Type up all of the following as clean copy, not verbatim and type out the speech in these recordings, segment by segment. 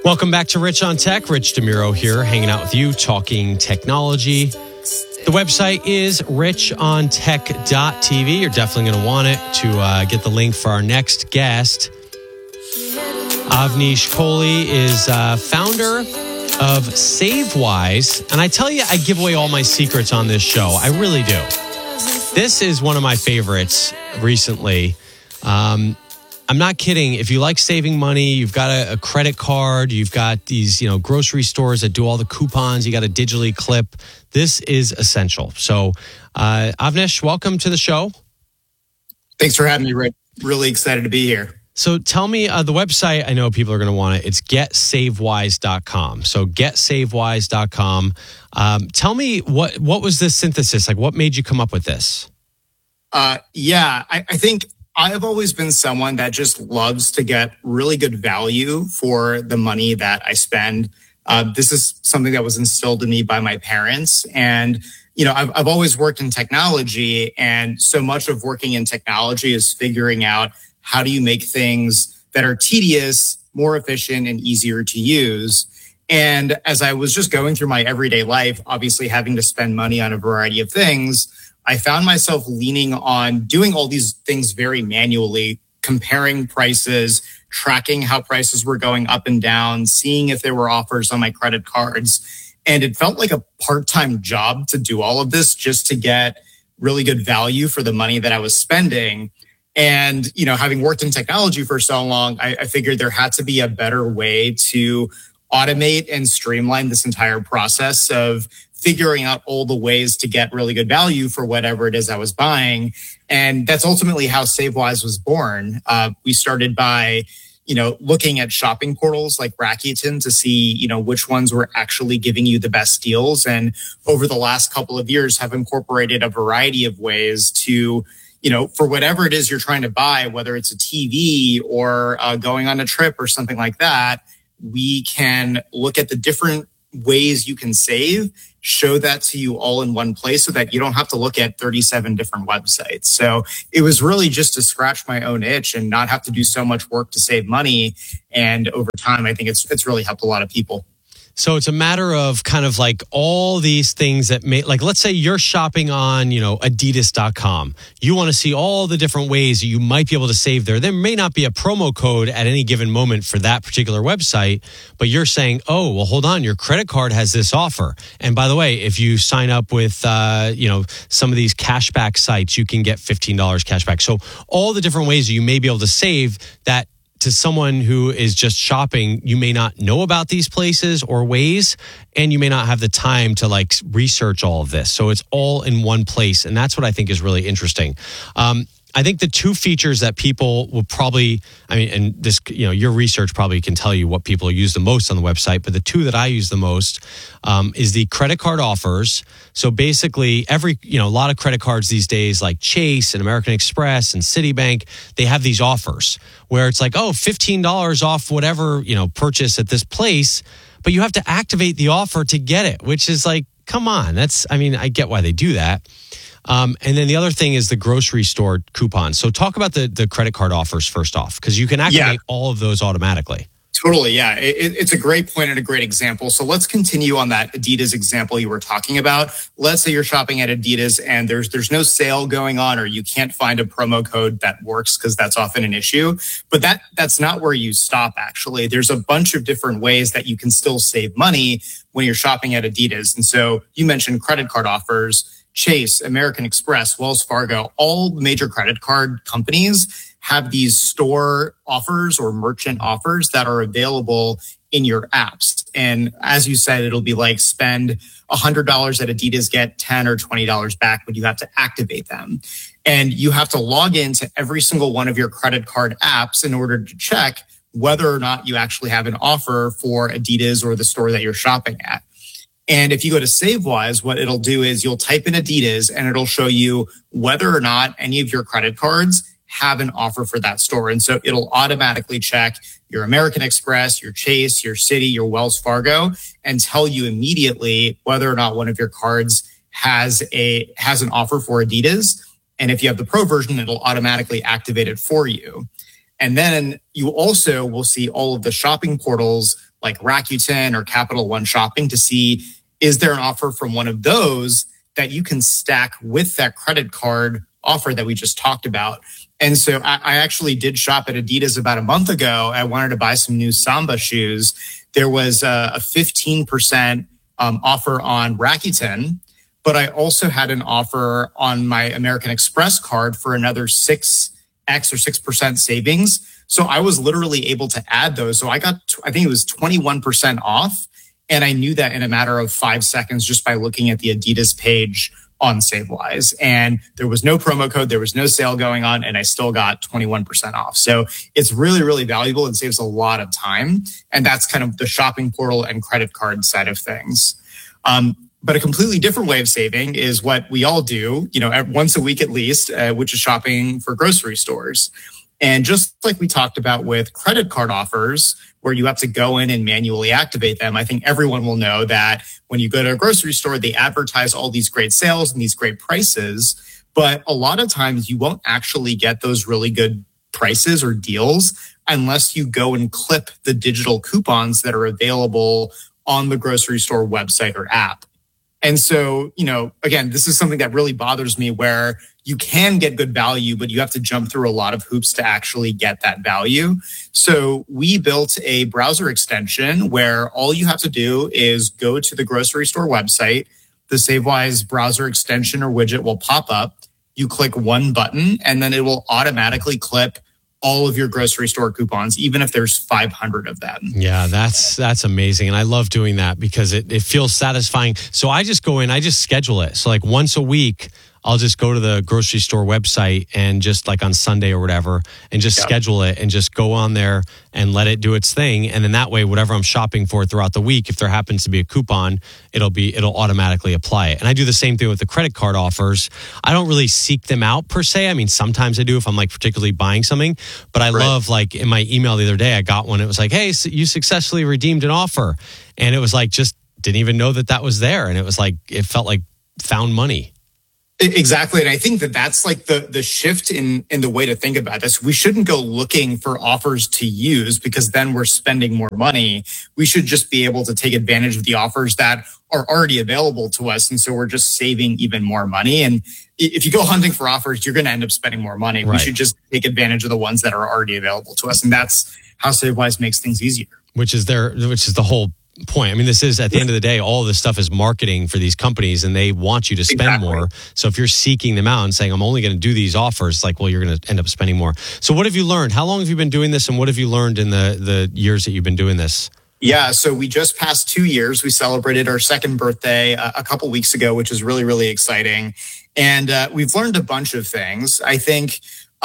Welcome back to Rich on Tech. Rich DeMuro here, hanging out with you, talking technology. The website is richontech.tv. You're definitely going to want it to get the link for our next guest. Avnish Kohli is founder of SaveWise. And I tell you, I give away all my secrets on this show. I really do. This is one of my favorites recently. I'm not kidding. If you like saving money, you've got a credit card, you've got these, grocery stores that do all the coupons, you got to digitally clip. This is essential. So, Avnish, welcome to the show. Thanks for having me, Rick. Really excited to be here. So tell me, the website, I know people are going to want it. It's getsavewise.com. So getsavewise.com. Tell me, what was this synthesis? Like, what made you come up with this? I think I have always been someone that just loves to get really good value for the money that I spend. This is something that was instilled in me by my parents. And, I've always worked in technology. And so much of working in technology is figuring out how do you make things that are tedious, more efficient, and easier to use. And as I was just going through my everyday life, obviously having to spend money on a variety of things, I found myself leaning on doing all these things very manually, comparing prices, tracking how prices were going up and down, seeing if there were offers on my credit cards. And it felt like a part-time job to do all of this just to get really good value for the money that I was spending. And, having worked in technology for so long, I figured there had to be a better way to automate and streamline this entire process of figuring out all the ways to get really good value for whatever it is I was buying. And that's ultimately how SaveWise was born. We started by, looking at shopping portals like Rakuten to see, which ones were actually giving you the best deals. And over the last couple of years have incorporated a variety of ways to, for whatever it is you're trying to buy, whether it's a TV or going on a trip or something like that, we can look at the different ways you can save, show that to you all in one place so that you don't have to look at 37 different websites. So it was really just to scratch my own itch and not have to do so much work to save money. And over time, I think it's really helped a lot of people. So it's a matter of kind of like all these things that may, like, let's say you're shopping on, Adidas.com. You want to see all the different ways that you might be able to save there. There may not be a promo code at any given moment for that particular website, but you're saying, oh, well, hold on, your credit card has this offer. And by the way, if you sign up with, some of these cashback sites, you can get $15 cashback. So all the different ways that you may be able to save that. To someone who is just shopping, you may not know about these places or ways, and you may not have the time to research all of this. So it's all in one place. And that's what I think is really interesting. I think the two features that people will probably, and this, your research probably can tell you what people use the most on the website, but the two that I use the most is the credit card offers. So basically a lot of credit cards these days, like Chase and American Express and Citibank, they have these offers where it's like, oh, $15 off whatever, purchase at this place, but you have to activate the offer to get it, which is like, come on, I get why they do that. And then the other thing is the grocery store coupons. So talk about the credit card offers first off, because you can activate all of those automatically. Totally, yeah. It's a great point and a great example. So let's continue on that Adidas example you were talking about. Let's say you're shopping at Adidas and there's no sale going on, or you can't find a promo code that works, because that's often an issue. But that's not where you stop, actually. There's a bunch of different ways that you can still save money when you're shopping at Adidas. And so you mentioned credit card offers. Chase, American Express, Wells Fargo, all major credit card companies have these store offers or merchant offers that are available in your apps. And as you said, it'll be like spend $100 at Adidas, get $10 or $20 back, but you have to activate them. And you have to log into every single one of your credit card apps in order to check whether or not you actually have an offer for Adidas or the store that you're shopping at. And if you go to SaveWise, what it'll do is you'll type in Adidas and it'll show you whether or not any of your credit cards have an offer for that store. And so it'll automatically check your American Express, your Chase, your Citi, your Wells Fargo, and tell you immediately whether or not one of your cards has an offer for Adidas. And if you have the Pro version, it'll automatically activate it for you. And then you also will see all of the shopping portals like Rakuten or Capital One Shopping to see, is there an offer from one of those that you can stack with that credit card offer that we just talked about. And so I actually did shop at Adidas about a month ago. I wanted to buy some new Samba shoes. There was a 15% offer on Rakuten, but I also had an offer on my American Express card for another 6x or 6% savings. So I was literally able to add those. So I got, I think it was 21% off. And I knew that in a matter of 5 seconds just by looking at the Adidas page on SaveWise. And there was no promo code, there was no sale going on, and I still got 21% off. So it's really, really valuable and saves a lot of time. And that's kind of the shopping portal and credit card side of things. But a completely different way of saving is what we all do, once a week at least, which is shopping for grocery stores. And just like we talked about with credit card offers, where you have to go in and manually activate them, I think everyone will know that when you go to a grocery store, they advertise all these great sales and these great prices. But a lot of times you won't actually get those really good prices or deals unless you go and clip the digital coupons that are available on the grocery store website or app. And so, again, this is something that really bothers me where you can get good value, but you have to jump through a lot of hoops to actually get that value. So we built a browser extension where all you have to do is go to the grocery store website. The SaveWise browser extension or widget will pop up. You click one button and then it will automatically clip all of your grocery store coupons, even if there's 500 of them. Yeah, that's amazing. And I love doing that because it feels satisfying. So I just go in, I just schedule it. So like once a week, I'll just go to the grocery store website and just like on Sunday or whatever, and just schedule it and just go on there and let it do its thing. And then that way, whatever I'm shopping for throughout the week, if there happens to be a coupon, it'll automatically apply it. And I do the same thing with the credit card offers. I don't really seek them out per se. I mean, sometimes I do if I'm like particularly buying something, but I love like in my email the other day, I got one. It was like, hey, so you successfully redeemed an offer. And it was like, just didn't even know that was there. And it was like, it felt like found money. Exactly. And I think that that's like the shift in the way to think about this. We shouldn't go looking for offers to use because then we're spending more money. We should just be able to take advantage of the offers that are already available to us. And so we're just saving even more money. And if you go hunting for offers, you're going to end up spending more money. Right. We should just take advantage of the ones that are already available to us. And that's how SaveWise makes things easier. Which is the whole point. I mean, this is at the end of the day, all of this stuff is marketing for these companies and they want you to spend more. So if you're seeking them out and saying, I'm only going to do these offers, like, well, you're going to end up spending more. So what have you learned? How long have you been doing this? And what have you learned in the years that you've been doing this? Yeah, so we just passed 2 years. We celebrated our second birthday a couple weeks ago, which is really, really exciting. And we've learned a bunch of things. I think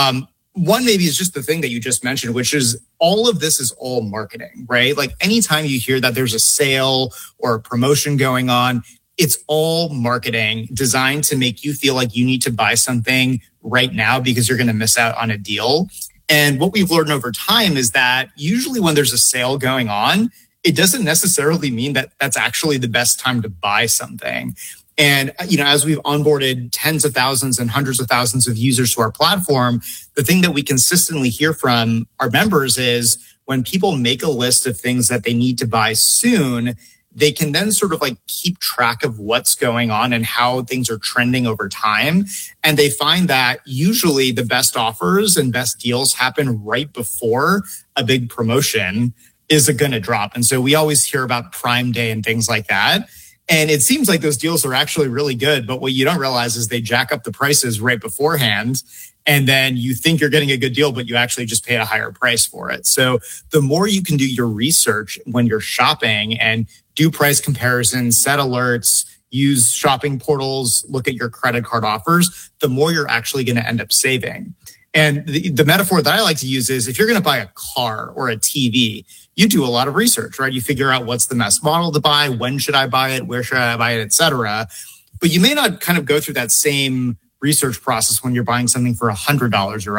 one maybe is just the thing that you just mentioned, which is all of this is all marketing, right? Like anytime you hear that there's a sale or a promotion going on, it's all marketing designed to make you feel like you need to buy something right now because you're going to miss out on a deal. And what we've learned over time is that usually when there's a sale going on, it doesn't necessarily mean that that's actually the best time to buy something. And, as we've onboarded tens of thousands and hundreds of thousands of users to our platform, the thing that we consistently hear from our members is when people make a list of things that they need to buy soon, they can then sort of like keep track of what's going on and how things are trending over time. And they find that usually the best offers and best deals happen right before a big promotion is going to drop. And so we always hear about Prime Day and things like that. And it seems like those deals are actually really good. But what you don't realize is they jack up the prices right beforehand. And then you think you're getting a good deal, but you actually just pay a higher price for it. So the more you can do your research when you're shopping and do price comparisons, set alerts, use shopping portals, look at your credit card offers, the more you're actually going to end up saving. And the metaphor that I like to use is if you're going to buy a car or a TV, you do a lot of research, right? You figure out what's the best model to buy, when should I buy it, where should I buy it, et cetera. But you may not kind of go through that same research process when you're buying something for $100 or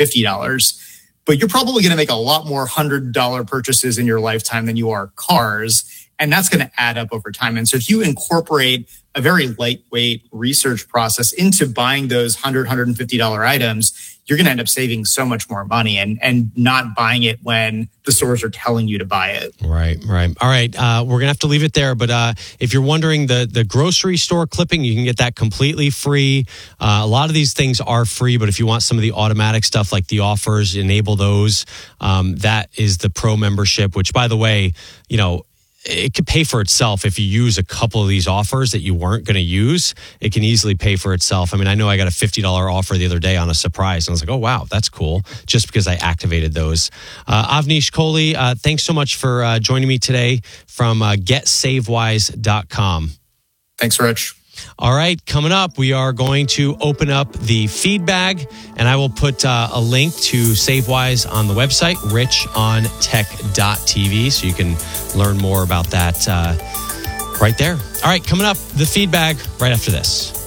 $150. But you're probably going to make a lot more $100 purchases in your lifetime than you are cars. And that's going to add up over time. And so if you incorporate a very lightweight research process into buying those $100, $150 items, you're going to end up saving so much more money and not buying it when the stores are telling you to buy it. Right. All right. We're going to have to leave it there. But if you're wondering, the grocery store clipping, you can get that completely free. A lot of these things are free, but if you want some of the automatic stuff like the offers, enable those. That is the pro membership, which, by the way, it could pay for itself if you use a couple of these offers that you weren't going to use. It can easily pay for itself. I mean, I know I got a $50 offer the other day on a surprise, and I was like, oh, wow, that's cool, just because I activated those. Avnish Kohli, thanks so much for joining me today from GetSaveWise.com. Thanks, Rich. All right, coming up, we are going to open up the feed bag, and I will put a link to SaveWise on the website, richontech.tv, so you can learn more about that right there. All right, coming up, the feed bag right after this.